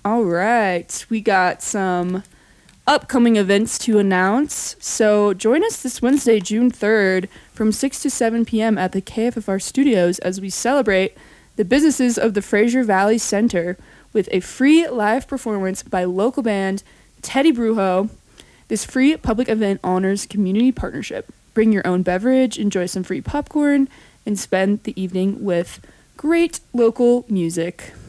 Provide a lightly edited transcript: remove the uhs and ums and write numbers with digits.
All right, we got some upcoming events to announce. So join us this Wednesday, June 3rd, from 6 to 7 p.m. at the KFFR studios as we celebrate the businesses of the Fraser Valley Center with a free live performance by local band Teddy Brujo. This free public event honors community partnership. Bring your own beverage, enjoy some free popcorn, and spend the evening with great local music.